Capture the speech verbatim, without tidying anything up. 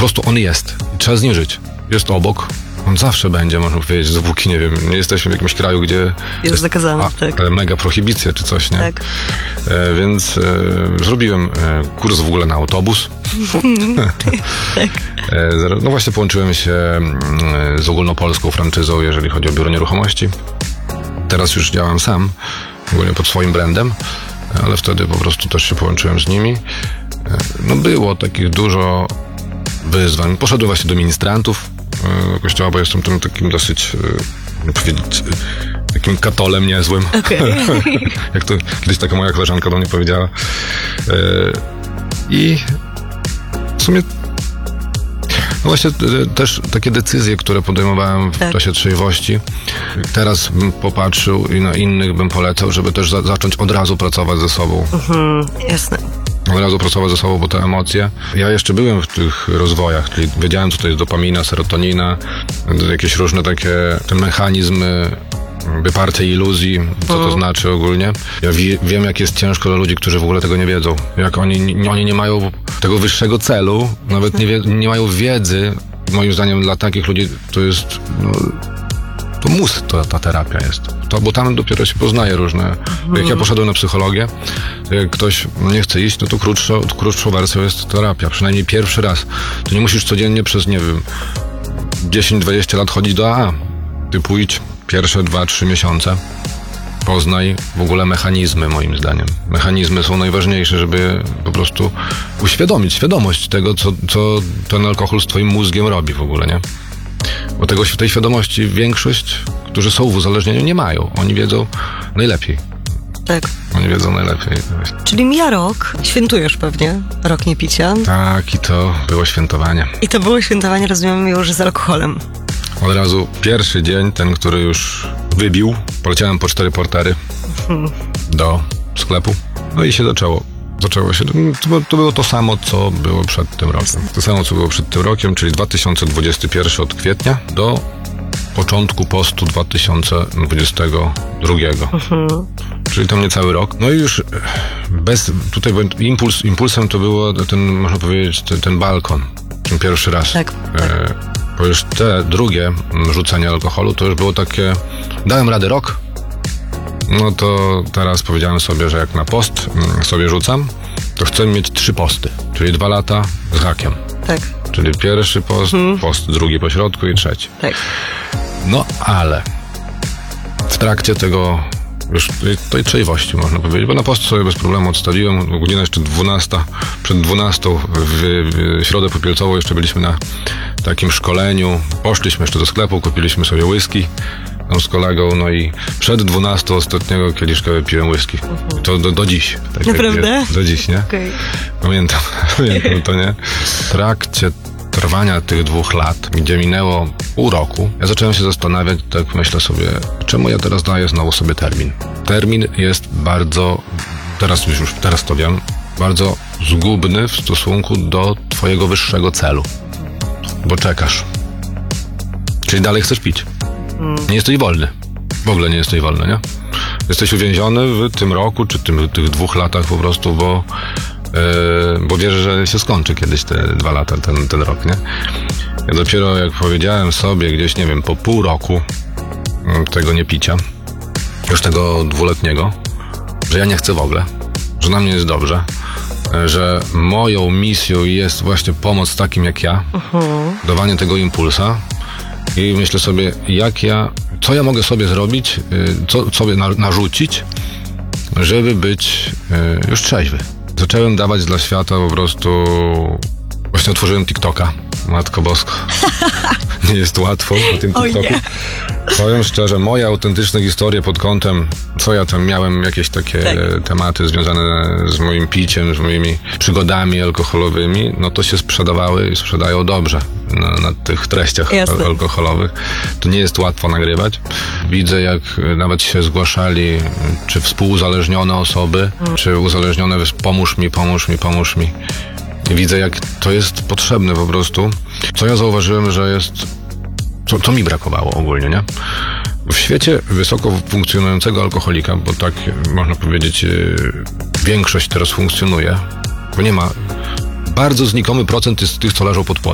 prostu on jest. Trzeba z nim żyć. Jest obok. On zawsze będzie, można powiedzieć, dopóki, nie wiem, nie jesteśmy w jakimś kraju, gdzie jest, jest zakazane, a, tak. mega prohibicja czy coś, nie? Tak. E, więc e, zrobiłem e, kurs w ogóle na autobus. Tak. e, no właśnie połączyłem się e, z ogólnopolską franczyzą, jeżeli chodzi o biuro nieruchomości. Teraz już działam sam, ogólnie pod swoim brandem, ale wtedy po prostu też się połączyłem z nimi. E, no było takich dużo wyzwań. Poszedłem właśnie do ministrantów do kościoła, bo jestem tam takim dosyć, jak powiedzieć, takim katolem niezłym. Okay. Jak to kiedyś taka moja koleżanka do mnie powiedziała. I w sumie no właśnie też takie decyzje, które podejmowałem w tak. czasie trzeźwości. Teraz bym popatrzył i na innych bym polecał, żeby też za- zacząć od razu pracować ze sobą. Mhm, jasne. Od razu pracować ze sobą, bo te emocje. Ja jeszcze byłem w tych rozwojach, czyli wiedziałem, co to jest dopamina, serotonina, jakieś różne takie, ten mechanizm wypartej iluzji, co to znaczy ogólnie. Ja wie, wiem, jak jest ciężko dla ludzi, którzy w ogóle tego nie wiedzą. Jak oni, oni nie mają tego wyższego celu, nawet nie, wie, nie mają wiedzy. Moim zdaniem dla takich ludzi to jest... No, to mózg to ta terapia jest. To, bo tam dopiero się poznaje różne... Mhm. Jak ja poszedłem na psychologię, to jak ktoś nie chce iść, no to krótszą, krótszą wersją jest terapia. Przynajmniej pierwszy raz. To nie musisz codziennie przez, nie wiem, dziesięć dwadzieścia lat chodzić do A A. Ty pójdź pierwsze dwa trzy miesiące. Poznaj w ogóle mechanizmy, moim zdaniem. Mechanizmy są najważniejsze, żeby po prostu uświadomić świadomość tego, co, co ten alkohol z twoim mózgiem robi w ogóle, nie? Bo tego, tej świadomości większość, którzy są w uzależnieniu, nie mają. Oni wiedzą najlepiej. Tak. Oni wiedzą najlepiej. Czyli mija rok, świętujesz pewnie, rok niepicia. Tak, i to było świętowanie. I to było świętowanie, rozumiem, już z alkoholem. Od razu pierwszy dzień, ten, który już wybił, poleciałem po cztery portery mhm. do sklepu. No i się zaczęło. Zaczęło się, to, to było to samo, co było przed tym rokiem. To samo, co było przed tym rokiem, czyli dwa tysiące dwudziesty pierwszy od kwietnia do początku postu dwa tysiące dwudziestego drugiego. Mhm. Czyli to niecały rok. No i już bez, tutaj impuls, impulsem to było ten, można powiedzieć, ten, ten balkon. Ten pierwszy raz. Tak. E, bo już te drugie rzucenie alkoholu, to już było takie, dałem radę rok. No to teraz powiedziałem sobie, że jak na post sobie rzucam, to chcę mieć trzy posty, czyli dwa lata z hakiem. Tak. Czyli pierwszy post, hmm. post drugi po środku i trzeci. Tak. No ale w trakcie tego już tej trzeźwości, można powiedzieć, bo na post sobie bez problemu odstawiłem. Godzina jeszcze dwunasta, przed dwunastą w, w środę popielcową jeszcze byliśmy na takim szkoleniu. Poszliśmy jeszcze do sklepu, kupiliśmy sobie whisky tam z kolegą, no i przed dwunastą ostatniego kieliszka wypiłem whisky. Uh-huh. To do, do dziś. Tak naprawdę? Do dziś, nie? Okay. Pamiętam, pamiętam to, nie? W trakcie trwania tych dwóch lat, gdzie minęło pół roku, ja zacząłem się zastanawiać, tak myślę sobie, czemu ja teraz daję znowu sobie termin. Termin jest bardzo, teraz już, już teraz to wiem, bardzo zgubny w stosunku do twojego wyższego celu. Bo czekasz. Czyli dalej chcesz pić. Nie jesteś wolny. W ogóle nie jesteś wolny, nie? Jesteś uwięziony w tym roku, czy tym, tych dwóch latach po prostu, bo Yy, bo wierzę, że się skończy kiedyś te dwa lata, ten, ten rok, nie? Ja dopiero jak powiedziałem sobie gdzieś, nie wiem, po pół roku tego niepicia, już tego dwuletniego, że ja nie chcę w ogóle, że na mnie jest dobrze, że moją misją jest właśnie pomoc takim jak ja, uh-huh. dawanie tego impulsa i myślę sobie, jak ja, co ja mogę sobie zrobić, co sobie na, narzucić, żeby być już trzeźwy. Zacząłem dawać dla świata po prostu... Właśnie otworzyłem TikToka. Matko Bosko. Nie jest łatwo na tym TikToku. Powiem szczerze, moje autentyczne historie pod kątem, co ja tam miałem, jakieś takie tak. tematy związane z moim piciem, z moimi przygodami alkoholowymi, no to się sprzedawały i sprzedają dobrze na, na tych treściach Jasne. alkoholowych. To nie jest łatwo nagrywać. Widzę, jak nawet się zgłaszali, czy współuzależnione osoby, hmm. czy uzależnione, pomóż mi, pomóż mi, pomóż mi. I widzę, jak to jest potrzebne po prostu. Co ja zauważyłem, że jest... Co, co mi brakowało ogólnie, nie? W świecie wysoko funkcjonującego alkoholika, bo tak można powiedzieć, większość teraz funkcjonuje, bo nie ma... Bardzo znikomy procent jest tych, co leżą pod płotem.